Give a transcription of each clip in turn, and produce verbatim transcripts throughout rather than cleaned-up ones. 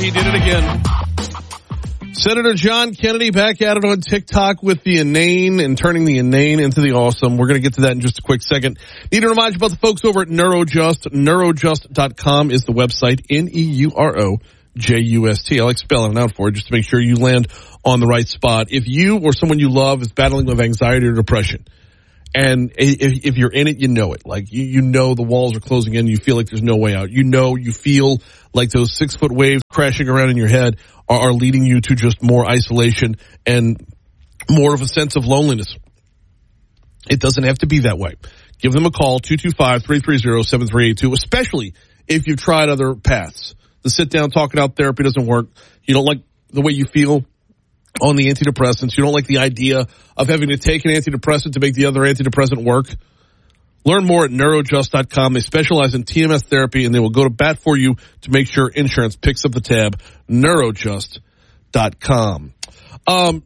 he did it again. Senator John Kennedy back at it on TikTok with the inane and turning the inane into the awesome. We're going to get to that in just a quick second. Need to remind you about the folks over at Neurojust. Neurojust dot com is the website. N E U R O J U S T. I like spelling it out for you just to make sure you land on the right spot. If you or someone you love is battling with anxiety or depression, and if, if you're in it, you know it. Like, you, you know the walls are closing in. You feel like there's no way out. You know, you feel like those six-foot waves crashing around in your head are, are leading you to just more isolation and more of a sense of loneliness. It doesn't have to be that way. Give them a call, two two five, three three zero, seven three eight two, especially if you've tried other paths. The sit-down, talk-it-out therapy doesn't work. You don't like the way you feel on the antidepressants. You don't like the idea of having to take an antidepressant to make the other antidepressant work. Learn more at Neurojust dot com. They specialize in T M S therapy, and they will go to bat for you to make sure insurance picks up the tab. Neurojust dot com. Um,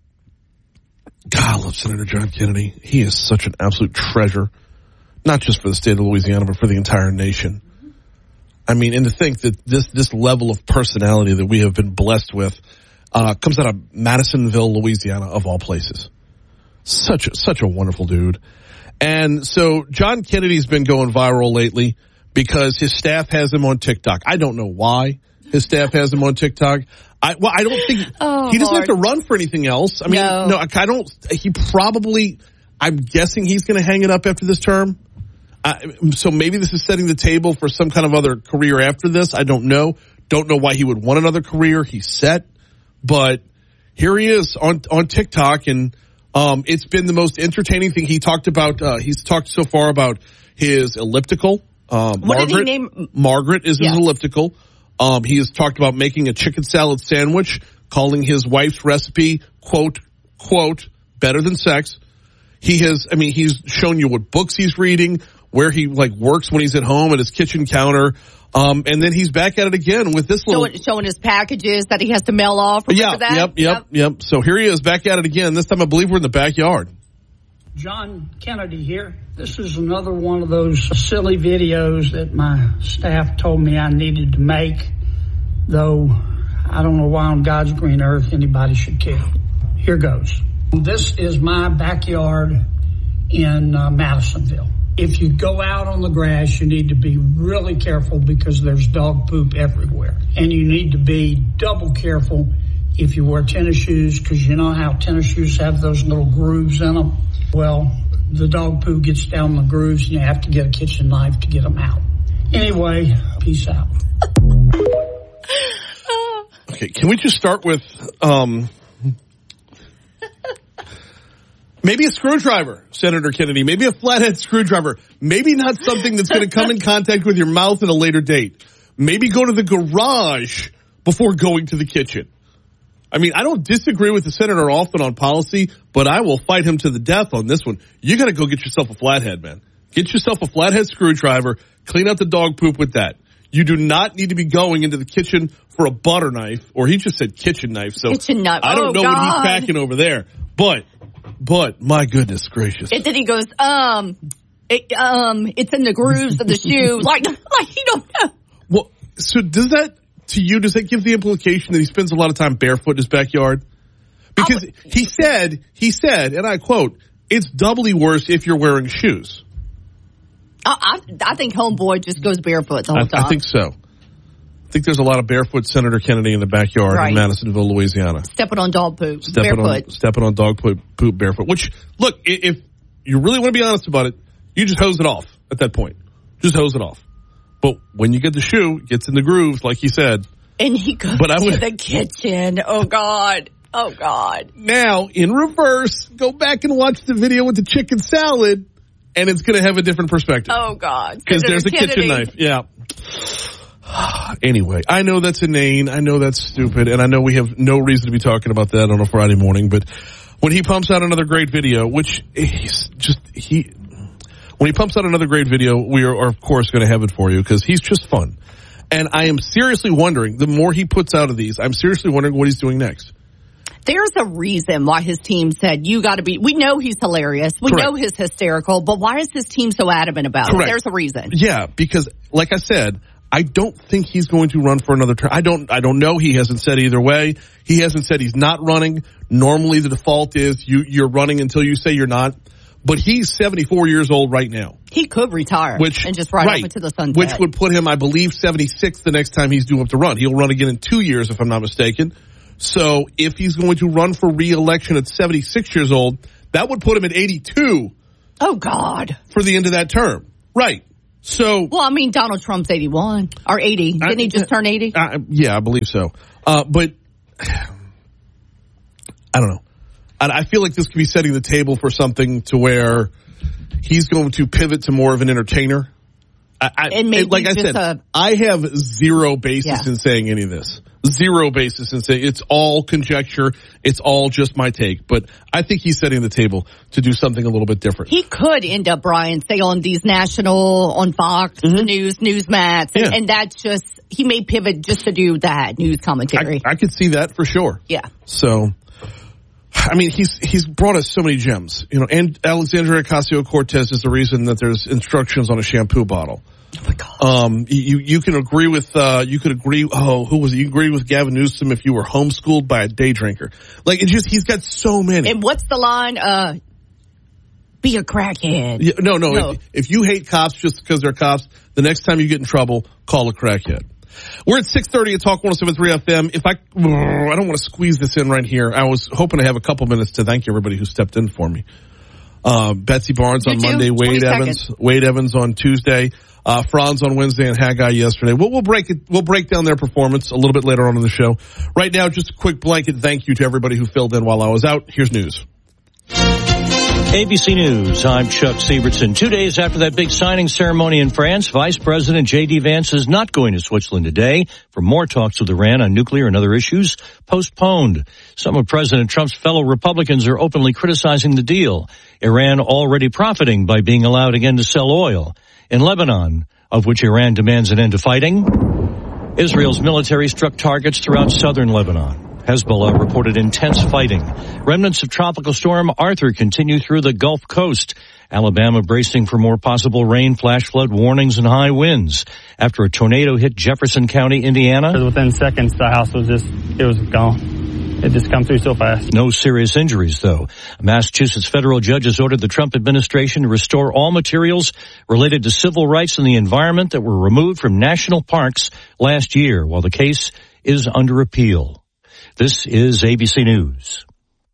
God, I love Senator John Kennedy. He is such an absolute treasure, not just for the state of Louisiana, but for the entire nation. I mean, and to think that this, this level of personality that we have been blessed with Uh, comes out of Madisonville, Louisiana, of all places. Such, such a wonderful dude. And so John Kennedy's been going viral lately because his staff has him on TikTok. I don't know why his staff has him on TikTok. I, well, I don't think oh, he doesn't Lord. have to run for anything else. I mean, no, no I don't, he probably, I'm guessing he's going to hang it up after this term. Uh, so maybe this is setting the table for some kind of other career after this. I don't know. Don't know why he would want another career. He's set. But here he is on, on TikTok, and um, it's been the most entertaining thing. He talked about, uh, he's talked so far about his elliptical. Um, what Margaret, did he name? Margaret is yeah. his elliptical. Um, he has talked about making a chicken salad sandwich, calling his wife's recipe, quote, quote, better than sex. He has, I mean, he's shown you what books he's reading, where he, like, works when he's at home at his kitchen counter. Um, and then he's back at it again with this little... Showing, showing his packages that he has to mail off. Yeah, that? yep, yep, yep. So here he is back at it again. This time I believe we're in the backyard. John Kennedy here. This is another one of those silly videos that my staff told me I needed to make, though I don't know why on God's green earth anybody should care. Here goes. This is my backyard in uh, Madisonville. If you go out on the grass, you need to be really careful because there's dog poop everywhere. And you need to be double careful if you wear tennis shoes, because you know how tennis shoes have those little grooves in them? Well, the dog poo gets down the grooves and you have to get a kitchen knife to get them out. Anyway, peace out. Okay, can we just start with... Um Maybe a screwdriver, Senator Kennedy. Maybe a flathead screwdriver. Maybe not something that's going to come in contact with your mouth at a later date. Maybe go to the garage before going to the kitchen. I mean, I don't disagree with the senator often on policy, but I will fight him to the death on this one. You got to go get yourself a flathead, man. Get yourself a flathead screwdriver. Clean out the dog poop with that. You do not need to be going into the kitchen for a butter knife, or he just said kitchen knife. So kitchen knife. I don't oh, know God. what he's packing over there, but. But my goodness gracious! And then he goes, um, it, um, it's in the grooves of the shoe, like, like he don't know. Well, so does that to you? Does that give the implication that he spends a lot of time barefoot in his backyard? Because would, he said, he said, and I quote, "It's doubly worse if you're wearing shoes." I, I, I think homeboy just goes barefoot the whole I, time. I think so. I think there's a lot of barefoot Senator Kennedy in the backyard right. in Madisonville, Louisiana. Stepping on dog poop, stepping barefoot. On, stepping on dog poop, poop barefoot. Which, look, if you really want to be honest about it, you just hose it off at that point. Just hose it off. But when you get the shoe, it gets in the grooves, like he said. And he goes but I would, to the kitchen. Oh, God. Oh, God. Now, in reverse, go back and watch the video with the chicken salad, and it's going to have a different perspective. Oh, God. Because there's a kitchen knife. Yeah. Anyway, I know that's inane. I know that's stupid. And I know we have no reason to be talking about that on a Friday morning. But when he pumps out another great video, which he's just, he, when he pumps out another great video, we are, are of course, going to have it for you because he's just fun. And I am seriously wondering, the more he puts out of these, I'm seriously wondering what he's doing next. There's a reason why his team said, you got to be, we know he's hilarious. We Correct. know he's hysterical, but why is his team so adamant about Correct. it? There's a reason. Yeah, because like I said, I don't think he's going to run for another term. I don't, I don't know. He hasn't said either way. He hasn't said he's not running. Normally the default is you, you're running until you say you're not. But he's seventy-four years old right now. He could retire which, and just ride right, off into the sunset. Which would put him, I believe, seventy-six the next time he's due up to run. He'll run again in two years, if I'm not mistaken. So if he's going to run for re-election at seventy-six years old, that would put him at eighty-two. Oh, God. For the end of that term. Right. So. Well, I mean, Donald Trump's eighty-one or eighty. Didn't I, he just turn eighty? I, yeah, I believe so. Uh, but I don't know. I feel like this could be setting the table for something to where he's going to pivot to more of an entertainer. I, I, and maybe like I said, a, I have zero basis yeah. in saying any of this. Zero basis in saying it's all conjecture. It's all just my take. But I think he's setting the table to do something a little bit different. He could end up, Brian, say on these national, on Fox mm-hmm. News, Newsmats, and, yeah. and that's just, he may pivot just to do that news commentary. I, I could see that for sure. Yeah. So. I mean, he's he's brought us so many gems, you know. And Alexandria Ocasio-Cortez is the reason that there's instructions on a shampoo bottle. Oh my God. Um, you you can agree with uh, you could agree. Oh, who was it? You agree with Gavin Newsom if you were homeschooled by a day drinker. Like it's just he's got so many. And what's the line? Uh, be a crackhead. Yeah, no, no. no. If, if you hate cops just because they're cops, the next time you get in trouble, call a crackhead. We're at six thirty at Talk one oh seven point three F M. If I, I don't want to squeeze this in right here. I was hoping to have a couple minutes to thank everybody who stepped in for me. Uh, Betsy Barnes you on too. Monday, Wade Evans, seconds. Wade Evans on Tuesday, uh, Franz on Wednesday, and Haggai yesterday. We'll, we'll break it, we'll break down their performance a little bit later on in the show. Right now, just a quick blanket thank you to everybody who filled in while I was out. Here's news. A B C News, I'm Chuck Siebertson. Two days after that big signing ceremony in France, Vice President J D. Vance is not going to Switzerland today for more talks with Iran on nuclear and other issues postponed. Some of President Trump's fellow Republicans are openly criticizing the deal. Iran already profiting by being allowed again to sell oil. In Lebanon, of which Iran demands an end to fighting, Israel's military struck targets throughout southern Lebanon. Hezbollah reported intense fighting. Remnants of Tropical Storm Arthur continue through the Gulf Coast. Alabama bracing for more possible rain, flash flood warnings, and high winds after a tornado hit Jefferson County, Indiana. Within seconds, the house was just, it was gone. It just come through so fast. No serious injuries, though. A Massachusetts federal judge has ordered the Trump administration to restore all materials related to civil rights and the environment that were removed from national parks last year, while the case is under appeal. This is A B C News.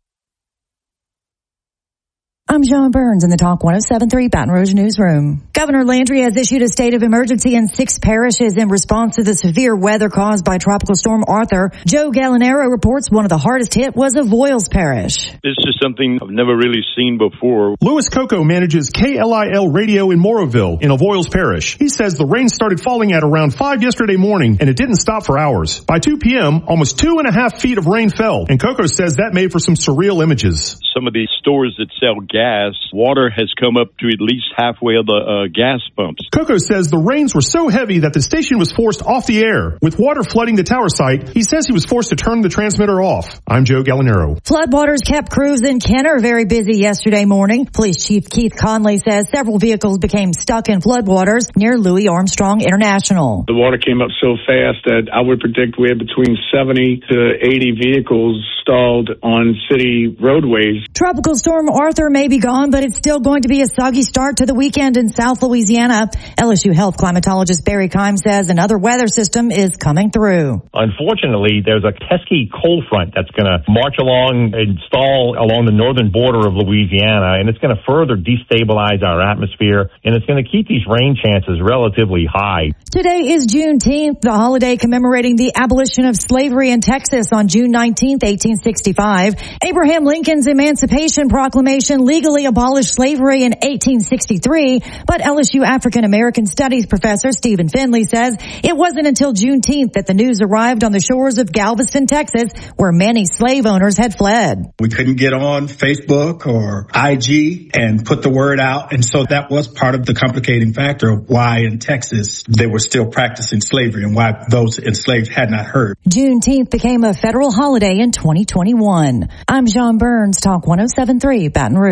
I'm John Burns in the Talk one oh seven point three Baton Rouge Newsroom. Governor Landry has issued a state of emergency in six parishes in response to the severe weather caused by Tropical Storm Arthur. Joe Gallinaro reports one of the hardest hit was Avoyles Parish. This is something I've never really seen before. Louis Coco manages K L I L Radio in Moroville in Avoyles Parish. He says the rain started falling at around five yesterday morning and it didn't stop for hours. By two p.m., almost two and a half feet of rain fell, and Coco says that made for some surreal images. Some of these stores that sell gas, water has come up to at least halfway of the uh, gas pumps. Coco says the rains were so heavy that the station was forced off the air. With water flooding the tower site, he says he was forced to turn the transmitter off. I'm Joe Gallinaro. Floodwaters kept crews in Kenner very busy yesterday morning. Police Chief Keith Conley says several vehicles became stuck in floodwaters near Louis Armstrong International. The water came up so fast that I would predict we had between seventy to eighty vehicles stalled on city roadways. Tropical Storm Arthur may be gone, but it's still going to be a soggy start to the weekend in South Louisiana. L S U Health climatologist Barry Keim says another weather system is coming through. Unfortunately, there's a pesky cold front that's going to march along and stall along the northern border of Louisiana, and it's going to further destabilize our atmosphere, and it's going to keep these rain chances relatively high. Today is Juneteenth, the holiday commemorating the abolition of slavery in Texas on June nineteenth, eighteen sixty-five. Abraham Lincoln's Emancipation Proclamation legally abolished slavery in eighteen sixty-three, but L S U African American Studies professor Stephen Finley says it wasn't until Juneteenth that the news arrived on the shores of Galveston, Texas, where many slave owners had fled. We couldn't get on Facebook or I G and put the word out, and so that was part of the complicating factor of why in Texas they were still practicing slavery and why those enslaved had not heard. Juneteenth became a federal holiday in twenty twenty-one. I'm John Burns, Talk one oh seven point three Baton Rouge.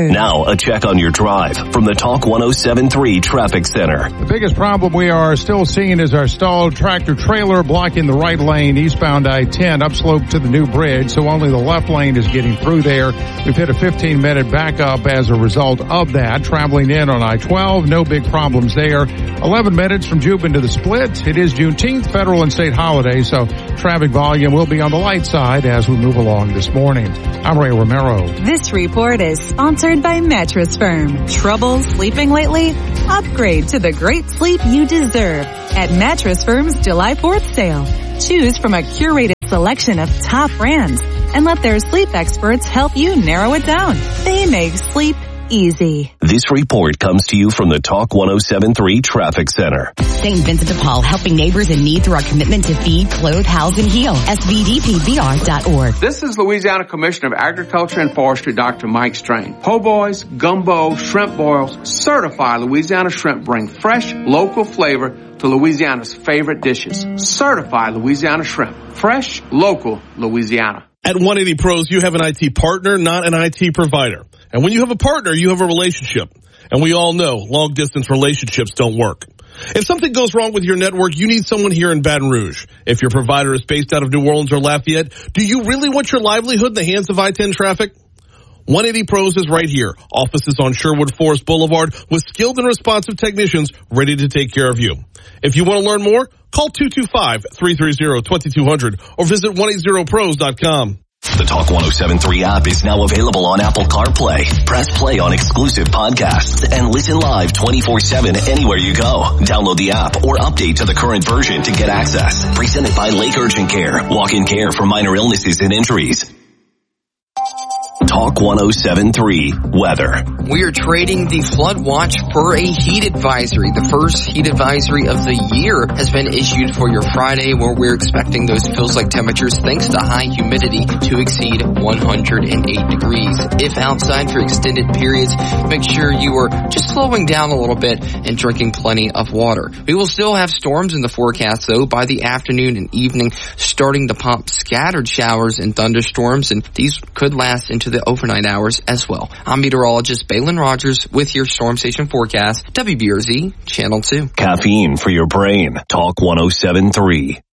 Now, a check on your drive from the Talk one oh seven point three Traffic Center. The biggest problem we are still seeing is our stalled tractor trailer blocking the right lane eastbound I ten upslope to the new bridge, so only the left lane is getting through there. We've hit a fifteen minute backup as a result of that. Traveling in on I twelve, no big problems there. eleven minutes from Jubin to the Split. It is Juneteenth, federal and state holiday, so traffic volume will be on the light side as we move along this morning. I'm Ray Romero. This report is sponsored by Mattress Firm. Trouble sleeping lately? Upgrade to the great sleep you deserve at Mattress Firm's July fourth sale. Choose from a curated selection of top brands and let their sleep experts help you narrow it down. They make sleep easy. This report comes to you from the Talk one oh seven point three Traffic Center. Saint Vincent de Paul, helping neighbors in need through our commitment to feed, clothe, house, and heal. S V D P V R dot org. This is Louisiana Commissioner of Agriculture and Forestry, Doctor Mike Strain. Po' boys, gumbo, shrimp boils, certified Louisiana shrimp bring fresh, local flavor to Louisiana's favorite dishes. Certified Louisiana shrimp. Fresh, local, Louisiana. At one eighty Pros, you have an I T partner, not an I T provider. And when you have a partner, you have a relationship. And we all know long-distance relationships don't work. If something goes wrong with your network, you need someone here in Baton Rouge. If your provider is based out of New Orleans or Lafayette, do you really want your livelihood in the hands of I ten traffic? one eighty Pros is right here. Offices on Sherwood Forest Boulevard with skilled and responsive technicians ready to take care of you. If you want to learn more, call two two five, three three zero, two two zero zero or visit one eighty pros dot com. The Talk one oh seven point three app is now available on Apple CarPlay. Press play on exclusive podcasts and listen live twenty-four seven anywhere you go. Download the app or update to the current version to get access. Presented by Lake Urgent Care. Walk-in care for minor illnesses and injuries. Talk one oh seven point three weather. We are trading the flood watch for a heat advisory. The first heat advisory of the year has been issued for your Friday, where we're expecting those feels-like temperatures, thanks to high humidity, to exceed one hundred eight degrees. If outside for extended periods, make sure you are just slowing down a little bit and drinking plenty of water. We will still have storms in the forecast, though, by the afternoon and evening, starting to pop scattered showers and thunderstorms, and these could last into the overnight hours as well. I'm meteorologist Balin Rogers with your Storm Station forecast, W B R Z Channel two. Caffeine for your brain. Talk one oh seven point three.